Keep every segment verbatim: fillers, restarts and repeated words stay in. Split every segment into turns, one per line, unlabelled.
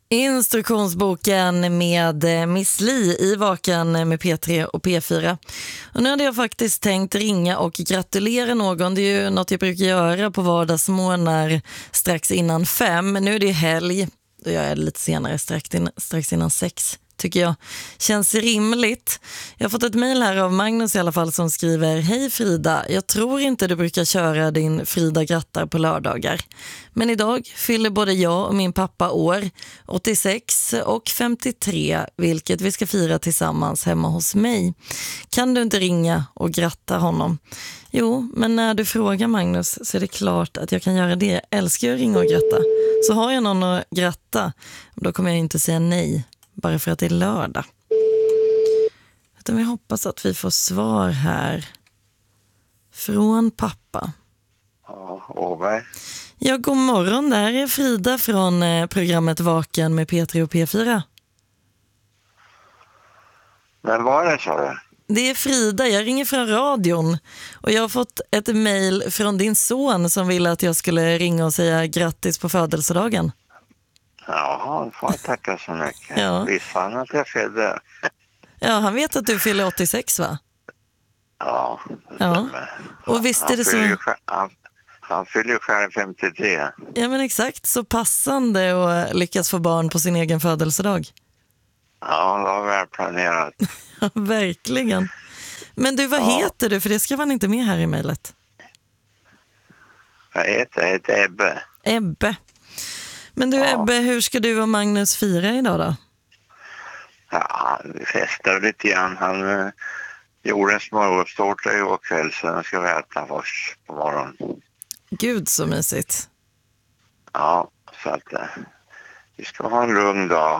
Instruktionsboken med Miss Li i Vaken med P tre och P fyra. Och nu hade jag faktiskt tänkt ringa och gratulera någon. Det är ju något jag brukar göra på vardagsmorgnar strax innan fem. Nu är det helg, då gör jag det lite senare, strax, in, strax innan sex. Tycker jag känns rimligt. Jag har fått ett mejl här av Magnus i alla fall som skriver: Hej Frida, jag tror inte du brukar köra din Frida grattar på lördagar. Men idag fyller både jag och min pappa år, åttiosex och femtiotre, vilket vi ska fira tillsammans hemma hos mig. Kan du inte ringa och gratta honom? Jo, men när du frågar Magnus så är det klart att jag kan göra det. Jag älskar att ringa och gratta. Så har jag någon att gratta, då kommer jag inte säga nej. Bara för att det är lördag. Utan vi hoppas att vi får svar här. Från pappa.
Ja, Åberg.
Ja, god morgon. Där är Frida från programmet Vaken med P tre och P fyra.
Men var det, sa du?
Det är Frida, jag ringer från radion. Och jag har fått ett mejl från din son som ville att jag skulle ringa och säga grattis på födelsedagen.
Ja, får jag tacka så mycket.
Ja.
Visste han att jag födde?
Ja, han vet att du fyller åttiosex, va?
Ja, det
Ja.
stämmer.
Och visst är
Han
det så...
fyller ju själv- Han, han fyller ju själv femtiotre.
Ja, men exakt. Så passande att lyckas få barn på sin egen födelsedag.
Ja, det var väl planerat.
Ja, verkligen. Men du, vad
Ja.
heter du? För det ska man inte med här i mejlet.
Jag heter, jag heter Ebbe.
Ebbe. Men du,
Ja.
Ebbe, hur ska du och Magnus fira idag då?
Ja, vi festade lite grann. Han uh, gjorde en smörgåstårta igår kväll, så den ska vi äta först på morgonen.
Gud, så mysigt.
Ja, så att uh, vi ska ha en lugn dag.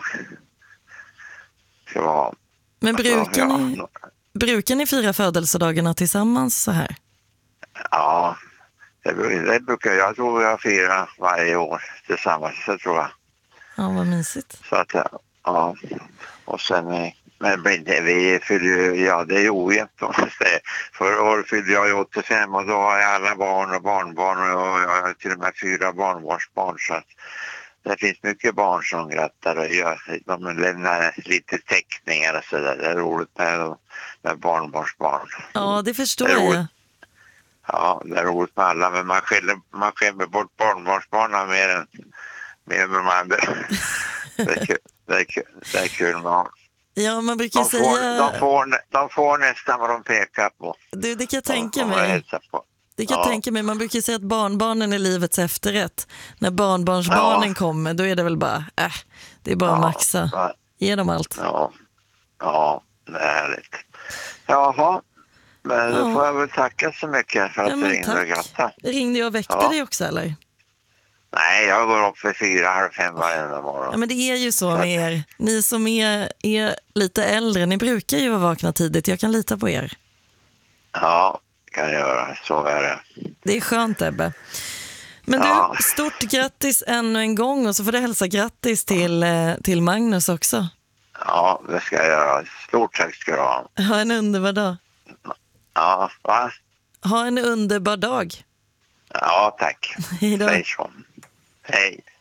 Ska vi ha.
Men brukar
ja,
ni, brukar ni fira födelsedagarna tillsammans så här?
Ja, det, det brukar jag tror jag fira varje år tillsammans, så tror jag.
Ja, vad mysigt.
Så att, ja, och sen, eh, men det, vi fyller ju, ja det är ojämnt. Förra året fyllde jag ju åttiofem och då har jag alla barn och barnbarn och jag har till och med fyra barnbarnsbarn, så att det finns mycket barn som grattar och gör, de lämnar lite teckningar och så där. Det är roligt med, med barnbarnsbarn.
Ja, det förstår
Det är
jag.
roligt. Ja, det är roligt med alla, men man skäller, man skämmer bort barnbarnsbarnen mer än, mer än de andra. Det är kul, det är kul, det är kul med barn.
Ja, man brukar
De får,
säga...
de, får, de får nästan vad de pekar på.
Du, det kan jag
De
tänka
får
mig.
hälsa på.
Det kan jag
Ja.
tänka mig. Man brukar säga att barnbarnen är livets efterrätt. När barnbarnsbarnen
Ja.
kommer, då är det väl bara, äh, det är bara att
Ja,
maxa.
ja.
Ge dem allt.
Ja, ja, det är härligt. Jaha, men då
Ja.
får jag väl tacka så mycket för att
Ja,
du
men
ringde och
tack.
grattade.
Ringde jag och väckte
Ja.
dig också, eller?
Nej, jag går upp för fyra, halv fem varje morgon.
Ja, men det är ju så med er. Ni som är, är lite äldre, ni brukar ju vara vakna tidigt. Jag kan lita på er.
Ja, kan jag göra. Så är det.
Det är skönt, Ebbe. Men
Ja.
du, stort grattis ännu en gång och så får du hälsa grattis till, eh, till Magnus också.
Ja, det ska jag göra. Stort tack ska du ha.
Ha en underbar dag.
Ja, va?
Ha en underbar dag.
Ja, tack.
Hej då.
Säg så. Hej.